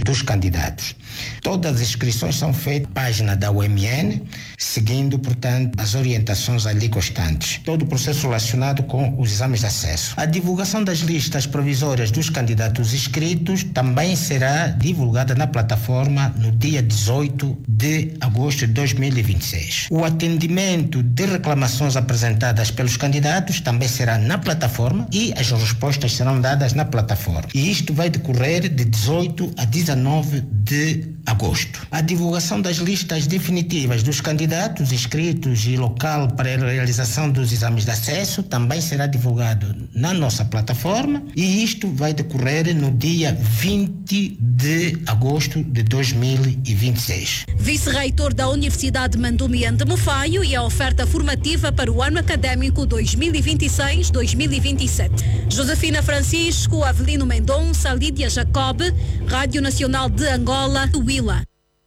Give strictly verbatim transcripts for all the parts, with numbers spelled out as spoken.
dos candidatos. Todas as inscrições são feitas na página da U M N, seguindo, portanto, as orientações ali constantes. Todo o processo relacionado com os exames de acesso. A divulgação das listas provisórias dos candidatos inscritos também será divulgada na plataforma no dia dezoito de agosto de dois mil e vinte e seis. O atendimento de reclamações apresentadas pelos candidatos também será na plataforma e as respostas serão dadas na plataforma. E isto vai decorrer de dezoito a dezenove de agosto. A divulgação das listas definitivas dos candidatos inscritos e local para a realização dos exames de acesso também será divulgado na nossa plataforma e isto vai decorrer no dia vinte de agosto de dois mil e vinte e seis. Vice-reitor da Universidade Mandumian de Mofaio e a oferta formativa para o ano académico dois mil e vinte e seis dois mil e vinte e sete. Josefina Francisco, Avelino Mendonça, Lídia Jacob, Rádio Nacional de Angola, Huila.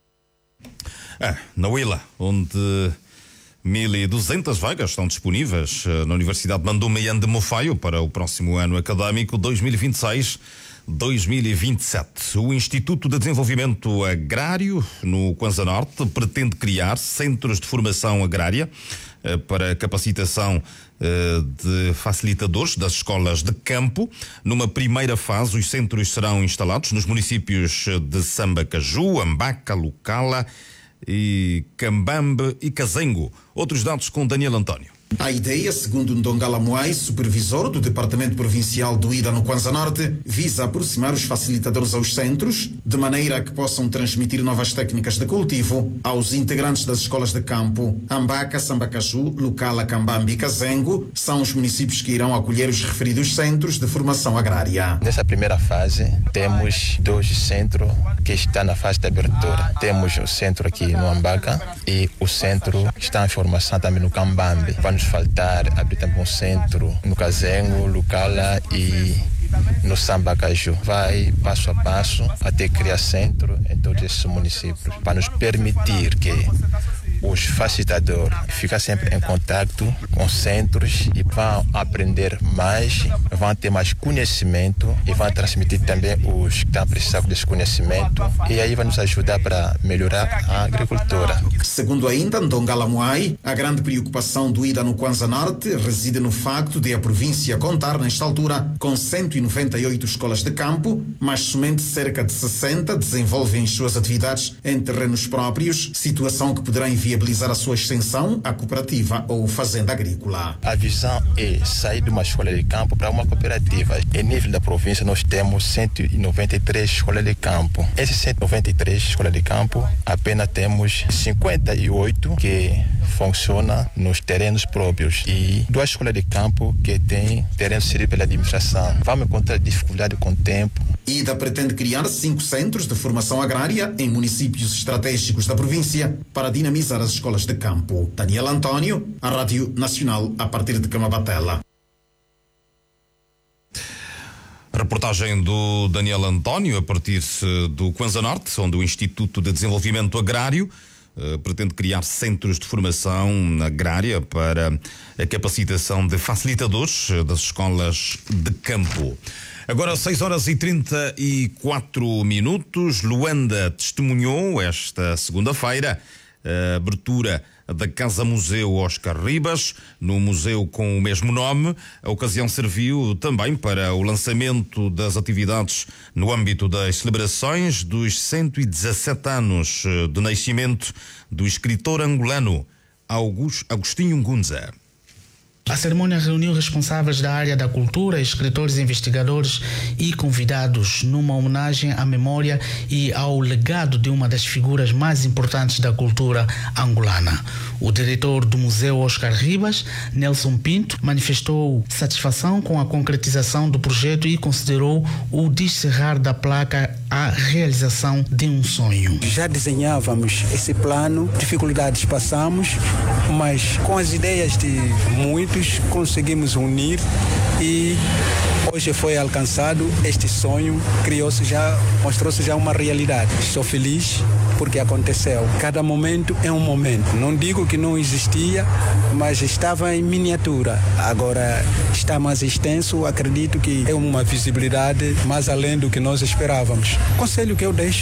É, na Huila, onde mil e duzentas vagas estão disponíveis na Universidade Mandumian de Mofaio para o próximo ano académico dois mil e vinte e seis dois mil e vinte e sete. O Instituto de Desenvolvimento Agrário, no Kwanza Norte, pretende criar centros de formação agrária para capacitação de facilitadores das escolas de campo. Numa primeira fase, os centros serão instalados nos municípios de Sambacaju, Ambaca, Lucala e Cambambe e Cazengo. Outros dados com Daniel António. A ideia, segundo Ndongala Moai, supervisor do Departamento Provincial do I D A no Kwanza Norte, visa aproximar os facilitadores aos centros, de maneira a que possam transmitir novas técnicas de cultivo aos integrantes das escolas de campo. Ambaca, Sambacaju, Lucala, Cambambe e Cazengo são os municípios que irão acolher os referidos centros de formação agrária. Nessa primeira fase, temos dois centros que estão na fase de abertura. Temos o centro aqui no Ambaca e o centro que está em formação também no Cambambe. Vai nos faltar abrir também um centro no Cazengo, Lucala e no Sambacaju. Vai passo a passo até criar centro em todos esses municípios para nos permitir que os facilitadores ficam sempre em contato com centros e vão aprender mais, vão ter mais conhecimento e vão transmitir também os que estão precisando desse conhecimento e aí vai nos ajudar para melhorar a agricultura. Segundo ainda Ndongala Moai, a grande preocupação do I D A no Kwanza Norte reside no facto de a província contar nesta altura com cento e noventa e oito escolas de campo, mas somente cerca de sessenta desenvolvem suas atividades em terrenos próprios, situação que poderá viabilizar a sua extensão à cooperativa ou fazenda agrícola. A visão é sair de uma escola de campo para uma cooperativa. Em nível da província nós temos cento e noventa e três escolas de campo. Essas cento e noventa e três escolas de campo, apenas temos cinquenta e oito que funcionam nos terrenos próprios e duas escolas de campo que têm terreno cedido pela administração. Vamos encontrar dificuldade com o tempo. I D A pretende criar cinco centros de formação agrária em municípios estratégicos da província para dinamizar as escolas de campo. Daniel António, a Rádio Nacional, a partir de Camabatela. Reportagem do Daniel António a partir do Kwanza Norte, onde o Instituto de Desenvolvimento Agrário uh, pretende criar centros de formação agrária para a capacitação de facilitadores das escolas de campo. Agora, seis horas e trinta e quatro minutos. Luanda testemunhou esta segunda-feira a abertura da Casa Museu Oscar Ribas, no museu com o mesmo nome. A ocasião serviu também para o lançamento das atividades no âmbito das celebrações dos cento e dezassete anos de nascimento do escritor angolano Agostinho Ngunza. A cerimônia reuniu responsáveis da área da cultura, escritores, investigadores e convidados numa homenagem à memória e ao legado de uma das figuras mais importantes da cultura angolana. O diretor do Museu Oscar Ribas, Nelson Pinto, manifestou satisfação com a concretização do projeto e considerou o descerrar da placa a realização de um sonho. Já desenhávamos esse plano, dificuldades passamos, mas com as ideias de muitos conseguimos unir e hoje foi alcançado este sonho, criou-se já, mostrou-se já uma realidade. Estou feliz porque aconteceu. Cada momento é um momento. Não digo que não existia, mas estava em miniatura. Agora está mais extenso, acredito que é uma visibilidade mais além do que nós esperávamos. O conselho que eu deixo